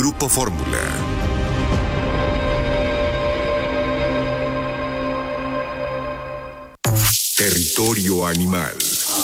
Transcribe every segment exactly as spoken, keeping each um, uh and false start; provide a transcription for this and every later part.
Grupo Fórmula. Territorio animal.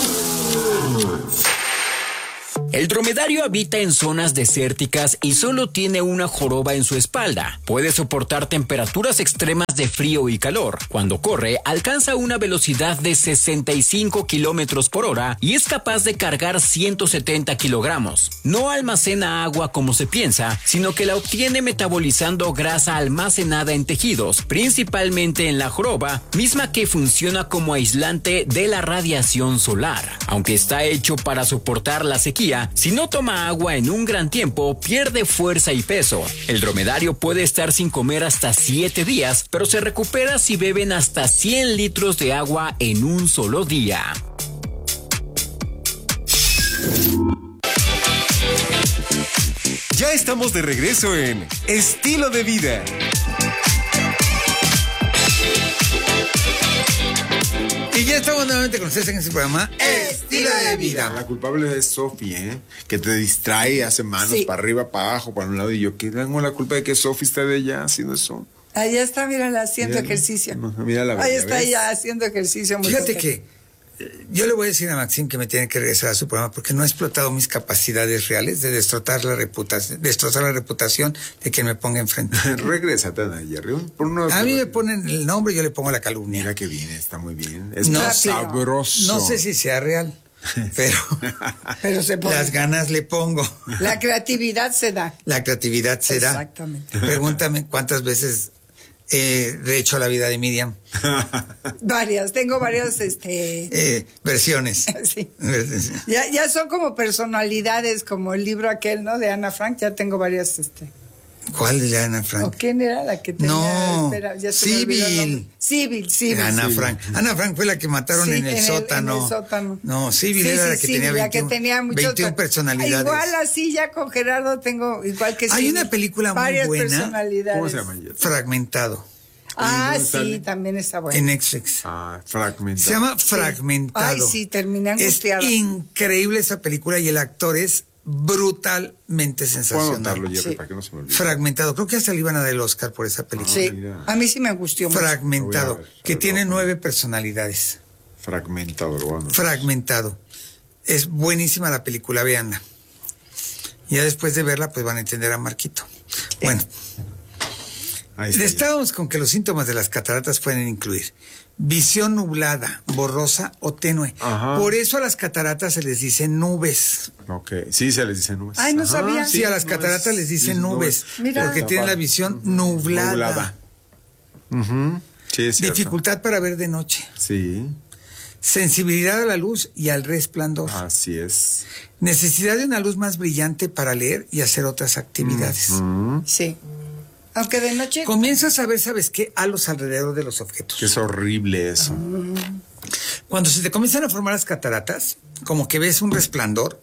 El dromedario habita en zonas desérticas y solo tiene una joroba en su espalda. Puede soportar temperaturas extremas de frío y calor. Cuando corre, alcanza una velocidad de sesenta y cinco kilómetros por hora y es capaz de cargar ciento setenta kilogramos. No almacena agua como se piensa, sino que la obtiene metabolizando grasa almacenada en tejidos, principalmente en la joroba, misma que funciona como aislante de la radiación solar. Aunque está hecho para soportar la sequía, si no toma agua en un gran tiempo, pierde fuerza y peso. El dromedario puede estar sin comer hasta siete días, pero se recupera si beben hasta cien litros de agua en un solo día. Ya estamos de regreso en Estilo de Vida. Y ya estamos nuevamente con ustedes en este programa Estilo de Vida. La culpable es Sofi, ¿eh? Que te distrae, hace manos sí. para arriba, para abajo, para un lado. Y yo, ¿qué tengo la culpa de que Sofi esté de allá haciendo eso? Allá está, mírala, haciendo Mírala. ejercicio. No, mira la Ahí bella, está ¿ves? ella haciendo ejercicio. Fíjate que eh, yo le voy a decir a Maxim que me tiene que regresar a su programa porque no ha explotado mis capacidades reales de destrozar la reputación, destrozar la reputación de quien me ponga enfrente. Regrésate a Jerry. Por uno, A mí me ponen el nombre y yo le pongo la calumnia. Mira que bien, está muy bien. Es No, muy sabroso. No sé si sea real, pero, pero se pone. Las ganas le pongo. La creatividad se da. La creatividad se da. Exactamente. Pregúntame cuántas veces he rehecho la vida de Miriam. Varias, tengo varias este eh, versiones. Sí. Ya, ya son como personalidades, como el libro aquel, ¿no? De Ana Frank, ya tengo varias este. ¿Cuál de Ana Frank? ¿O quién era la que tenía? No, Espera, ya se me olvidó el nombre. Civil. Civil, Civil. Ana Civil. Frank. Ana Frank fue la que mataron Sí, en, el en el- sótano. en el sótano. No, Civil Sí, era sí, la que sí, tenía la que veintiuno, tenía muchos- veintiuna personalidades. Igual así ya con Gerardo tengo igual que Hay Civil, una película muy varias buena. personalidades. ¿Cómo se llama ella? Fragmentado. Ah, ¿Dónde sí, sale? también está bueno. En Netflix. Ah, fragmentado. Se llama Fragmentado. Ay, sí, terminé Es angustiada. increíble esa película y el actor es brutalmente Puedo sensacional. anotarlo, Jerry, Sí. para que no se me olvide. Fragmentado. Creo que hasta le iban a dar el Oscar por esa película. Sí, mira. a mí sí me angustió mucho. Fragmentado. Lo voy a ver, que a ver, tiene lo voy a nueve personalidades. Fragmentado, lo voy a anotar. Fragmentado. Es buenísima la película, véanla. Ya después de verla, pues van a entender a Marquito. Bueno, Ahí está. estábamos con que los síntomas de las cataratas pueden incluir visión nublada, borrosa o tenue. Ajá. Por eso a las cataratas se les dice nubes. Ok, sí, se les dice nubes. Ay, no Ajá, sabía. Sí, a las nubes. cataratas les dicen Sí, nubes. Mira. Porque tienen la visión nublada. Nublada. Ujú. Sí, es cierto. Dificultad para ver de noche. Sí, Sensibilidad a la luz y al resplandor. así es. Necesidad de una luz más brillante para leer y hacer otras actividades. Mm, Sí. Aunque de noche. Comienzas a ver, ¿sabes qué? A los alrededor de los objetos. que es horrible eso. Cuando se te comienzan a formar las cataratas, como que ves un resplandor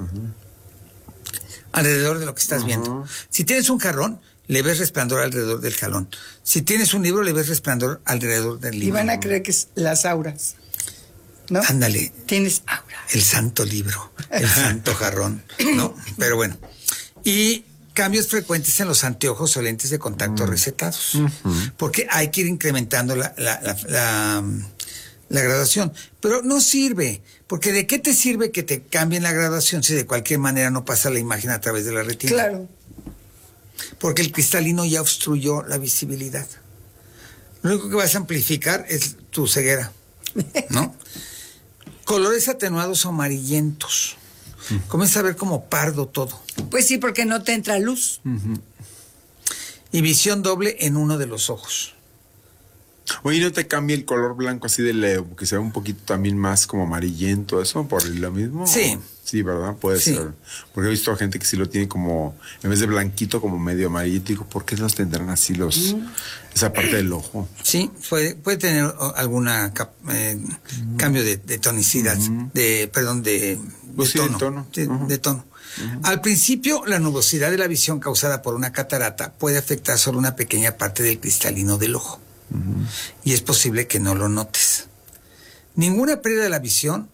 alrededor de lo que estás viendo. Si tienes un jarrón, le ves resplandor alrededor del jalón. Si tienes un libro, le ves resplandor alrededor del Y libro. van a creer que es las auras. ¿No? Ándale, Tienes aura. el santo libro, el santo jarrón, ¿no? Pero bueno. Y cambios frecuentes en los anteojos o lentes de contacto recetados. Porque hay que ir incrementando la, la, la, la, la graduación. Pero no sirve, porque ¿de qué te sirve que te cambien la graduación si de cualquier manera no pasa la imagen a través de la retina? Claro. Porque el cristalino ya obstruyó la visibilidad. Lo único que vas a amplificar es tu ceguera, ¿no? Colores atenuados o amarillentos. Comienza a ver como pardo todo. Pues sí, porque no te entra luz. Y visión doble en uno de los ojos. Oye, ¿no te cambia el color blanco así de leo? Que sea un poquito también más como amarillento, eso, por lo mismo. Sí. Sí, ¿verdad? Puede Sí. ser. Porque he visto a gente que sí lo tiene como, en vez de blanquito, como medio amarillito. Digo, ¿por qué los tendrán así los, esa parte del ojo? Sí, puede, puede tener o, alguna cap- eh, cambio de, de tonicidad, de, perdón, de, de Pues sí, de tono. tono. De, Ujú. de tono. Al principio, la nubosidad de la visión causada por una catarata puede afectar solo una pequeña parte del cristalino del ojo. Y es posible que no lo notes. Ninguna pérdida de la visión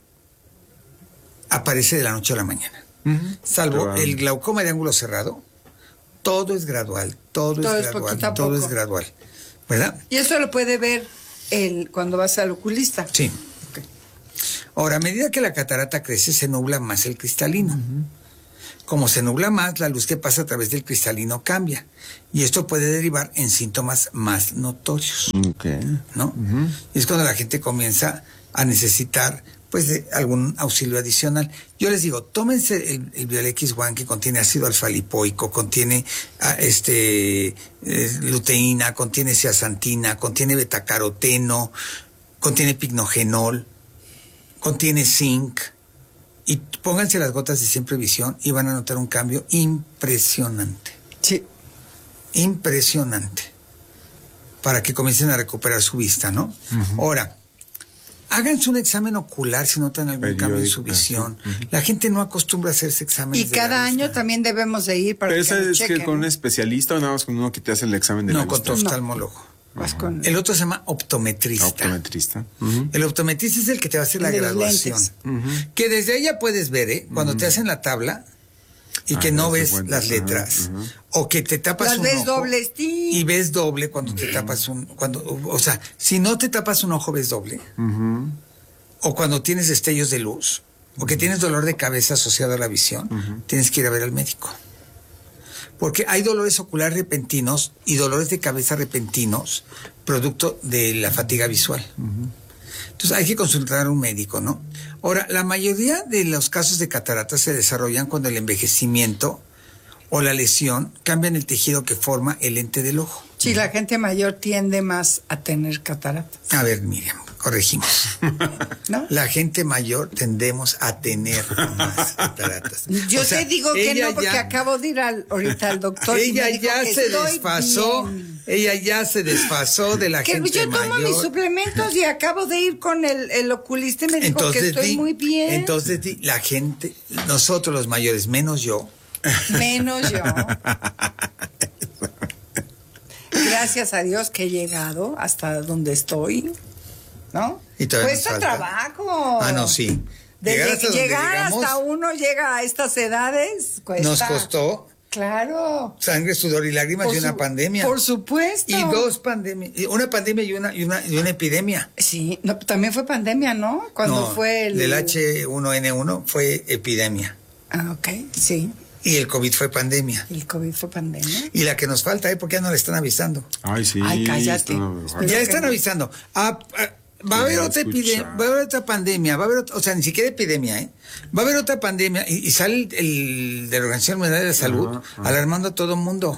aparece de la noche a la mañana. Salvo Pero, el glaucoma de ángulo cerrado todo es gradual, todo, Todo es es gradual, poquito a todo poco. es gradual, ¿verdad? Y eso lo puede ver el, cuando vas al oculista. Sí. Ahora, a medida que la catarata crece, se nubla más el cristalino. Como se nubla más, la luz que pasa a través del cristalino cambia. Y esto puede derivar en síntomas más notorios, Ok. ¿no? Y es cuando la gente comienza a necesitar, pues, de algún auxilio adicional. Yo les digo, tómense el, el Biolex One, que contiene ácido alfa-lipoico, contiene ah, este eh, luteína, contiene zeaxantina, contiene betacaroteno, contiene pignogenol, contiene zinc, y pónganse las gotas de Siempre Visión y van a notar un cambio impresionante, Sí. impresionante, para que comiencen a recuperar su vista, ¿no? Ahora, háganse un examen ocular si notan algún cambio en su Periódico, visión. sí. La gente no acostumbra a hacerse exámenes Y de la cada año vista. también debemos de ir para Pero que esa nos es que chequen, con un ¿no? especialista o nada más con uno que te hace el examen de No, la con tu vista. oftalmólogo. Vas con- El otro se llama optometrista. Optometrista. Ujú. El optometrista es el que te va a hacer El la de los graduación. lentes. Que desde ella puedes ver, ¿eh? Cuando te hacen la tabla y Ah, que te no das ves cuenta. las Ajá, letras. ajá. O que te tapas Las un ves ojo dobles, sí. y ves doble cuando te tapas un... cuando O sea, si no te tapas un ojo, ves doble. Ujú. O cuando tienes destellos de luz. O que tienes dolor de cabeza asociado a la visión. Tienes que ir a ver al médico. Porque hay dolores oculares repentinos y dolores de cabeza repentinos producto de la fatiga visual. Entonces hay que consultar a un médico, ¿no? Ahora, la mayoría de los casos de cataratas se desarrollan cuando el envejecimiento o la lesión cambian el tejido que forma el lente del ojo. Sí, la gente mayor tiende más a tener cataratas, A ver, Miriam, corregimos. ¿no? La gente mayor tendemos a tener más cataratas. Yo O sea, te digo que ella no, porque ya- acabo de ir al, ahorita al doctor. y Ella me dijo ya que se estoy desfasó, bien. ella ya se desfasó de la Que gente yo tomo mayor. mis suplementos y acabo de ir con el, el oculista y me dijo que estoy di- muy bien. entonces di, la gente, nosotros los mayores, menos yo, Menos yo. Gracias a Dios que he llegado hasta donde estoy, ¿no? Y todavía nos Cuesta falta. trabajo. Ah, no, sí. Desde Llegar que hasta donde llegar llegamos, hasta uno llega a estas edades, cuesta. nos costó Claro. sangre, sudor y lágrimas Por y una su- pandemia. Por supuesto. Y dos pandemias, y una pandemia y una, y una, y una epidemia. Sí, no, también fue pandemia, ¿no? Cuando No, fue el... del H uno N uno fue epidemia. Ah, ok, sí. Y el COVID fue pandemia. El COVID fue pandemia. Y la que nos falta, ¿eh? Porque ya no le están avisando. Ay, sí. Ay, cállate. esto no- Espera. Ya que están no. avisando. Ah, ah, va a Sí, haber lo otra escucha. epidemia, va a haber otra pandemia, va a haber otra, o sea, ni siquiera epidemia, ¿eh? Va a haber otra pandemia y, y sale el, el de la Organización Mundial de la Salud Ajá, ajá. alarmando a todo el mundo.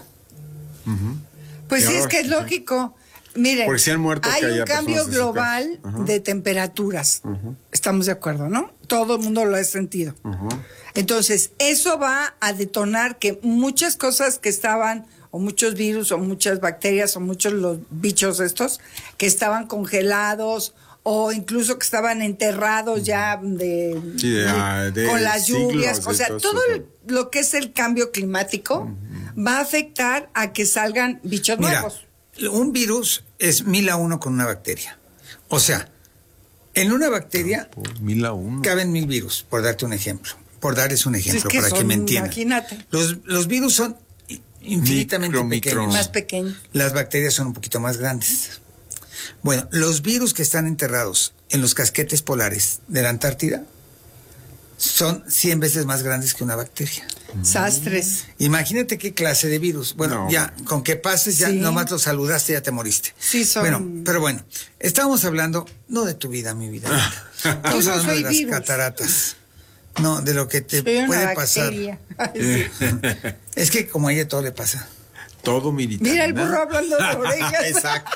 Pues Y sí, es ahora que es sí. lógico. Miren, Porque si han muerto hay que un haya cambio personas así, global Ajá. de temperaturas. Estamos de acuerdo, ¿no? Todo el mundo lo ha sentido. Entonces, eso va a detonar que muchas cosas que estaban, o muchos virus, o muchas bacterias, o muchos los bichos estos, que estaban congelados, o incluso que estaban enterrados ya de, Sí, de, ah, de con las siglos lluvias. de O sea, todo todo eso. el- lo que es el cambio climático va a afectar a que salgan bichos Mira, nuevos. un virus es mil a uno con una bacteria. O sea, en una bacteria Por mil a uno. caben mil virus, por darte un ejemplo. Por darles un ejemplo, Es que para que son, me entiendan. imagínate. Los, los virus son i- infinitamente Micro, micro. pequeños. Más pequeño. Las bacterias son un poquito más grandes. Bueno, los virus que están enterrados en los casquetes polares de la Antártida son cien veces más grandes que una bacteria. Sastres. Imagínate qué clase de virus. Bueno, No. ya, con que pases, ya Sí. nomás lo saludaste, ya te moriste. Sí, son- Bueno, pero bueno, estábamos hablando, no de tu vida, mi vida. Estamos Yo no hablando de soy las virus. cataratas. No, de lo que te Soy una puede pasar. bacteria. Ay, sí. Es que como a ella todo le pasa. Todo militar. Mira el burro hablando de orejas. Exacto.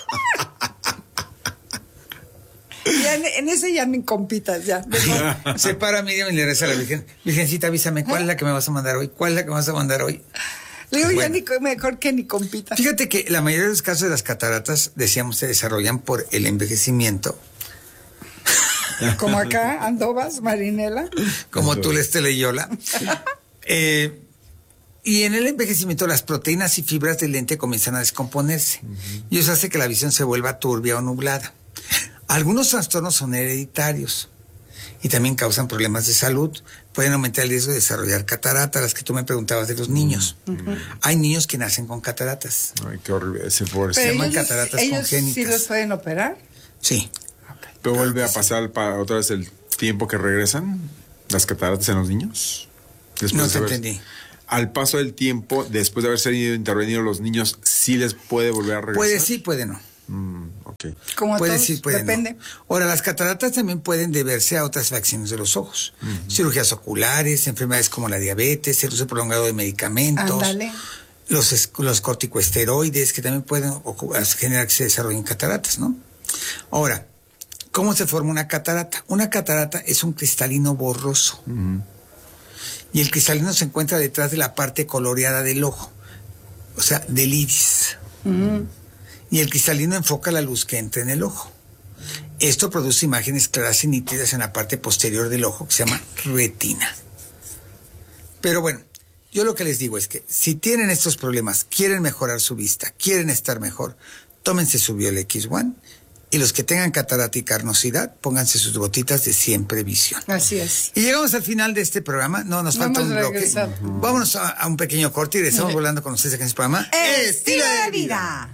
Ya en, en ese ya ni compitas, ya. Mejor. Se para Miriam y le reza a la Virgen. Virgencita, avísame, ¿cuál es la que me vas a mandar hoy? ¿Cuál es la que me vas a mandar hoy? Le digo, ya Bueno. ni, co- mejor que ni compita. Fíjate que la mayoría de los casos de las cataratas, decíamos, se desarrollan por el envejecimiento, Como acá, Andovas, Marinela. como tú les teleyola. Eh, y en el envejecimiento las proteínas y fibras del lente comienzan a descomponerse. Y eso hace que la visión se vuelva turbia o nublada. Algunos trastornos son hereditarios. y también causan problemas de salud. Pueden aumentar el riesgo de desarrollar cataratas, las que tú me preguntabas de los niños. Uh-huh. Hay niños que nacen con cataratas. Ay, qué horrible. Ese pobre se llaman cataratas ¿ellos congénitas. ¿Sí los pueden operar? Sí. Okay. ¿Pero vuelve a pasar para otra vez el tiempo que regresan las cataratas en los niños? Después no te entendí. Al paso del tiempo, después de haber sido intervenido los niños, ¿sí les puede volver a regresar? Puede sí, puede no. Mm, okay. Como puede todos, sí, puede depende. No. Ahora, las cataratas también pueden deberse a otras afecciones de los ojos. Uh-huh. Cirugías oculares, enfermedades como la diabetes, el uso prolongado de medicamentos. Ándale. Los, los corticosteroides, que también pueden generar que se desarrollen cataratas, ¿no? Ahora, ¿cómo se forma una catarata? Una catarata es un cristalino borroso. Uh-huh. Y el cristalino se encuentra detrás de la parte coloreada del ojo, o sea, del iris. Uh-huh. Y el cristalino enfoca la luz que entra en el ojo. Esto produce imágenes claras y nítidas en la parte posterior del ojo, que se llama retina. Pero bueno, yo lo que les digo es que si tienen estos problemas, quieren mejorar su vista, quieren estar mejor, tómense su Biol X uno. Y los que tengan catarata y carnosidad, pónganse sus gotitas de Siempre Visión. Así es. Y llegamos al final de este programa. No, nos falta un bloque. Uh-huh. Vámonos a, a un pequeño corte y regresamos uh-huh. volando con ustedes aquí en este programa. Estilo de vida.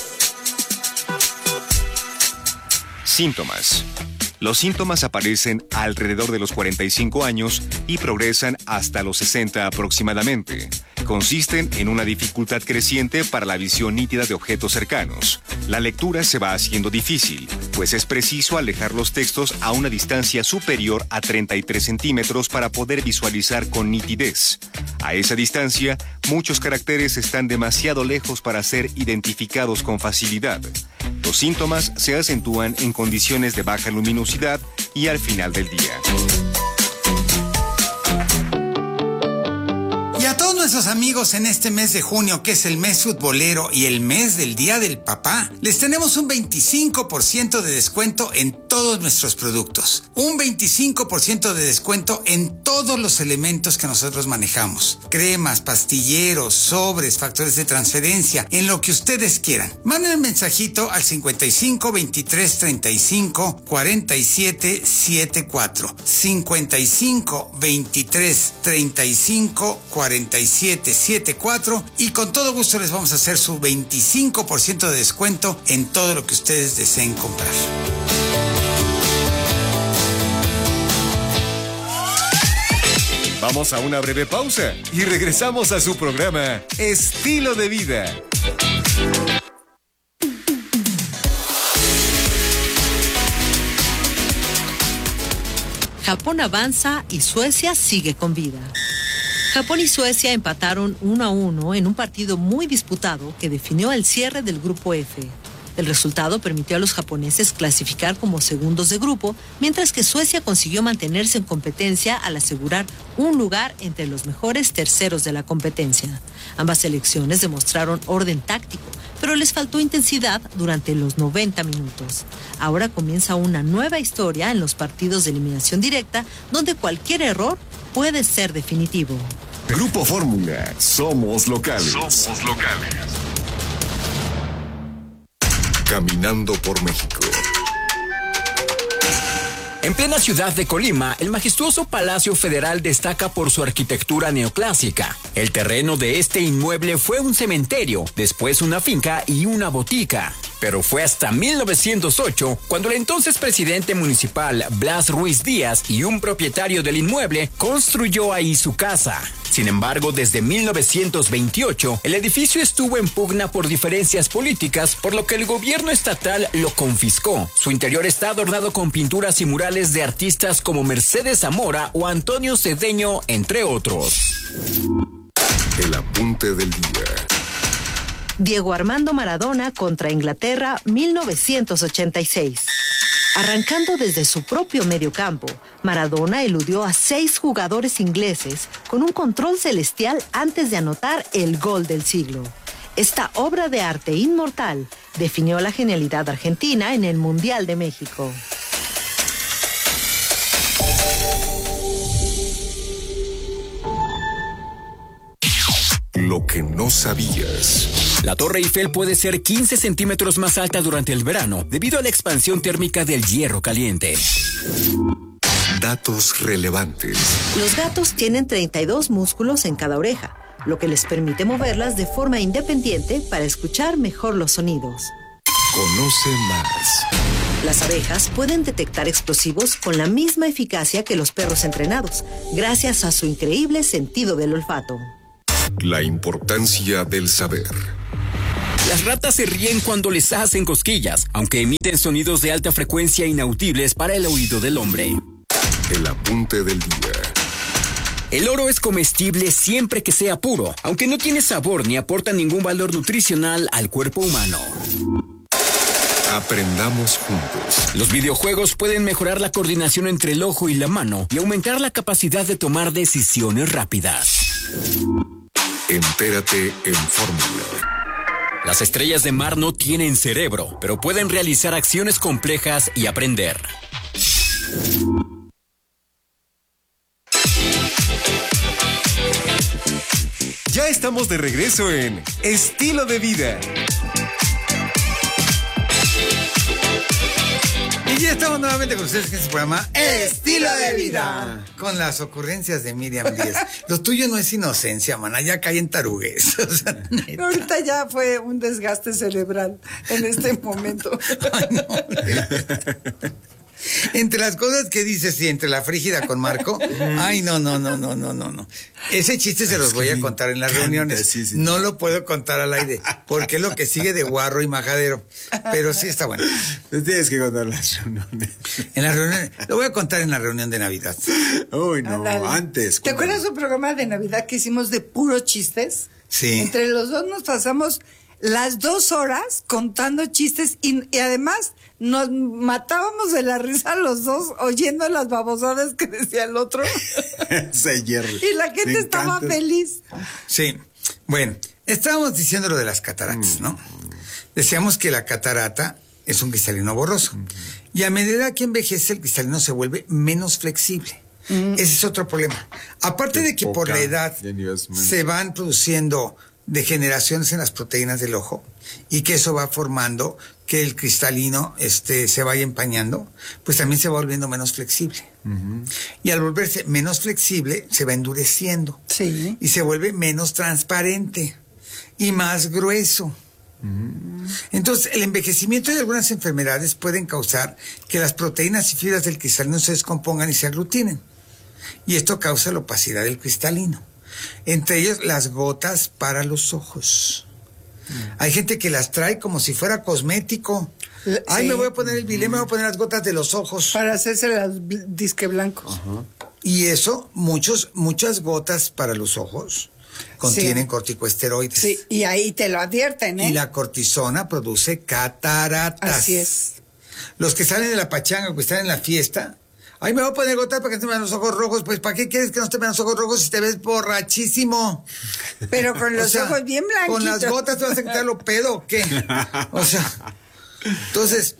Síntomas. Los síntomas aparecen alrededor de los cuarenta y cinco años y progresan hasta los sesenta aproximadamente. Consisten en una dificultad creciente para la visión nítida de objetos cercanos. La lectura se va haciendo difícil, pues es preciso alejar los textos a una distancia superior a treinta y tres centímetros para poder visualizar con nitidez. A esa distancia, muchos caracteres están demasiado lejos para ser identificados con facilidad. Los síntomas se acentúan en condiciones de baja luminosidad y al final del día. Y a todos nuestros amigos en este mes de junio, que es el mes futbolero y el mes del Día del Papá, les tenemos un veinticinco por ciento de descuento en todos nuestros productos. Un veinticinco por ciento de descuento en todos los elementos que nosotros manejamos. Cremas, pastilleros, sobres, factores de transferencia, en lo que ustedes quieran. Manden un mensajito al cincuenta y cinco, veintitrés, treinta y cinco, cuarenta y siete, setenta y cuatro. cincuenta y cinco, veintitrés, treinta y cinco, cuarenta y siete, setenta y cuatro y con todo gusto les vamos a hacer su veinticinco por ciento de descuento en todo lo que ustedes deseen comprar. Vamos a una breve pausa y regresamos a su programa Estilo de Vida. Japón avanza y Suecia sigue con vida. Japón y Suecia empataron uno a uno en un partido muy disputado que definió el cierre del grupo F. El resultado permitió a los japoneses clasificar como segundos de grupo, mientras que Suecia consiguió mantenerse en competencia al asegurar un lugar entre los mejores terceros de la competencia. Ambas selecciones demostraron orden táctico, pero les faltó intensidad durante los noventa minutos. Ahora comienza una nueva historia en los partidos de eliminación directa, donde cualquier error puede ser definitivo. Grupo Fórmula, somos locales. Somos locales. Caminando por México. En plena ciudad de Colima, el majestuoso Palacio Federal destaca por su arquitectura neoclásica. El terreno de este inmueble fue un cementerio, después una finca y una botica. Pero fue hasta mil novecientos ocho cuando el entonces presidente municipal Blas Ruiz Díaz y un propietario del inmueble construyó ahí su casa. Sin embargo, desde mil novecientos veintiocho, el edificio estuvo en pugna por diferencias políticas, por lo que el gobierno estatal lo confiscó. Su interior está adornado con pinturas y murales de artistas como Mercedes Zamora o Antonio Cedeño, entre otros. El apunte del día. Diego Armando Maradona contra Inglaterra, mil novecientos ochenta y seis. Arrancando desde su propio mediocampo, Maradona eludió a seis jugadores ingleses con un control celestial antes de anotar el gol del siglo. Esta obra de arte inmortal definió la genialidad argentina en el Mundial de México. Lo que no sabías. La Torre Eiffel puede ser quince centímetros más alta durante el verano debido a la expansión térmica del hierro caliente. Datos relevantes. Los gatos tienen treinta y dos músculos en cada oreja, lo que les permite moverlas de forma independiente para escuchar mejor los sonidos. Conoce más. Las abejas pueden detectar explosivos con la misma eficacia que los perros entrenados, gracias a su increíble sentido del olfato. La importancia del saber. Las ratas se ríen cuando les hacen cosquillas, aunque emiten sonidos de alta frecuencia inaudibles para el oído del hombre. El apunte del día. El oro es comestible siempre que sea puro, aunque no tiene sabor ni aporta ningún valor nutricional al cuerpo humano. Aprendamos juntos. Los videojuegos pueden mejorar la coordinación entre el ojo y la mano y aumentar la capacidad de tomar decisiones rápidas. Entérate en Fórmula. Las estrellas de mar no tienen cerebro, pero pueden realizar acciones complejas y aprender. Ya estamos de regreso en Estilo de Vida. Y ya estamos nuevamente con ustedes en este programa Estilo de Vida, con las ocurrencias de Miriam Díez. Lo tuyo no es inocencia, mana, ya cae en tarugues. O sea, neta. Ahorita ya fue un desgaste cerebral en este momento. Ay, no. Entre las cosas que dices, sí, entre la frígida con Marco, ay, no, no, no, no, no, no, no. Ese chiste se los voy a contar en las reuniones. Sí, sí. No lo puedo contar al aire, porque es lo que sigue de guarro y majadero. Pero sí está bueno. Tienes que contar las reuniones. En las reuniones, lo voy a contar en la reunión de Navidad. Uy, no, Ándale. antes. ¿Te acuerdas un programa de Navidad que hicimos de puros chistes? Sí. Entre los dos nos pasamos las dos horas contando chistes y, y además nos matábamos de la risa los dos oyendo las babosadas que decía el otro. Ese Jerry. Y la gente Me estaba encanta. feliz. Sí. Bueno, estábamos diciendo lo de las cataratas, ¿no? Decíamos que la catarata es un cristalino borroso. Y a medida que envejece, el cristalino se vuelve menos flexible. Ese es otro problema. Aparte Qué de que por poca la edad genial. se van produciendo degeneraciones en las proteínas del ojo y que eso va formando que el cristalino este, se vaya empañando, pues también se va volviendo menos flexible. Uh-huh. Y al volverse menos flexible, se va endureciendo. Sí. Y se vuelve menos transparente y más grueso. Uh-huh. Entonces, el envejecimiento de algunas enfermedades pueden causar que las proteínas y fibras del cristalino se descompongan y se aglutinen. Y esto causa la opacidad del cristalino. Entre ellos, las gotas para los ojos. Mm. Hay gente que las trae como si fuera cosmético. Sí. Ay, me voy a poner el bilé, me voy a poner las gotas de los ojos. Para hacerse las disque blancos. Uh-huh. Y eso, muchos, muchas gotas para los ojos contienen sí. corticosteroides. Sí, y ahí te lo advierten, ¿eh? Y la cortisona produce cataratas. Así es. Los que salen de la pachanga, que están en la fiesta... Ay, me voy a poner gotas para que no te vean los ojos rojos. Pues, ¿para qué quieres que no te vean los ojos rojos si te ves borrachísimo? Pero con los o sea, ojos bien blanquitos. ¿Con las gotas te vas a quitar lo pedo o qué? O sea, entonces,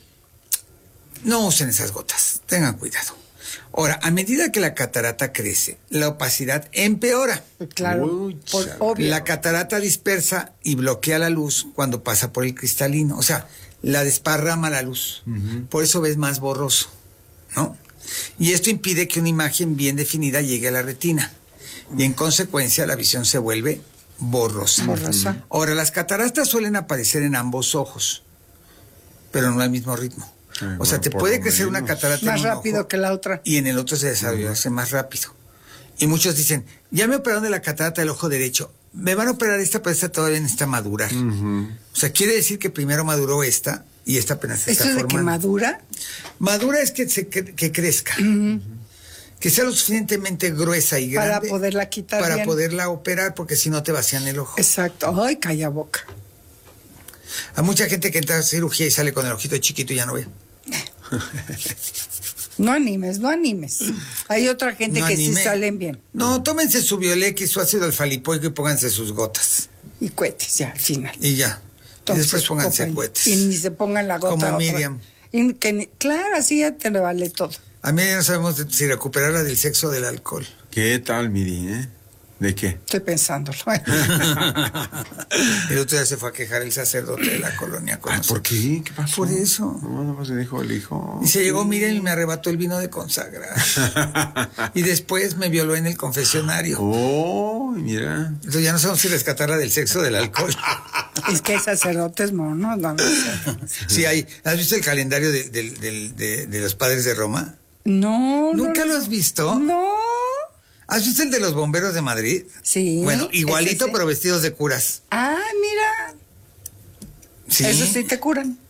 no usen esas gotas. Tengan cuidado. Ahora, a medida que la catarata crece, la opacidad empeora. Claro, Uy, por obvio. La catarata dispersa y bloquea la luz cuando pasa por el cristalino. O sea, la desparrama la luz. Uh-huh. Por eso ves más borroso, ¿no? Y esto impide que una imagen bien definida llegue a la retina. Y en consecuencia la visión se vuelve borrosa. Borrosa. Ahora, las cataratas suelen aparecer en ambos ojos, pero no al mismo ritmo. Ay, o bueno, sea, te puede crecer menos. Una catarata más en un rápido ojo, que la otra. Y en el otro se desarrolla uh-huh. más rápido. Y muchos dicen, ya me operaron de la catarata del ojo derecho. Me van a operar esta, pero esta todavía necesita madurar. Uh-huh. O sea, quiere decir que primero maduró esta y esta apenas se está formando. ¿Esto es de que madura? Madura es que, se, que, que crezca. Uh-huh. Que sea lo suficientemente gruesa y grande. Para poderla quitar Para bien. poderla operar, porque si no te vacían el ojo. Exacto. Ay, calla boca. Hay mucha gente que entra a cirugía y sale con el ojito chiquito y ya no ve. No animes, no animes. Hay otra gente no que anime. sí salen bien. No, tómense su Violex, su ácido alfa-lipoico y pónganse sus gotas. Y cohetes, ya, al final. Y ya. Entonces, y después pónganse open. cohetes. Y ni se pongan la gota. Como otra. Miriam. Y que ni, claro, así ya te le vale todo. A mí ya no sabemos si recuperarla del sexo o del alcohol. ¿Qué tal, Miri, eh? ¿De qué? Estoy pensándolo. El otro día se fue a quejar el sacerdote de la colonia con Ah, nosotros. ¿por qué? ¿Qué pasó? Por eso. No, no, pues se dijo el hijo. Y se llegó, miren, y me arrebató el vino de consagrar. Y después me violó en el confesionario. Oh, mira. Entonces ya no sabemos si rescatarla del sexo o del alcohol. Es que hay sacerdotes monos, no, no sé. Sí, hay. ¿Has visto el calendario de, de, de, de, de los padres de Roma? No, ¿Nunca no, lo has visto? No. ¿Has visto el de los bomberos de Madrid? Sí. Bueno, igualito, ese sí. pero vestidos de curas. Ah, mira. Sí. Eso sí te curan.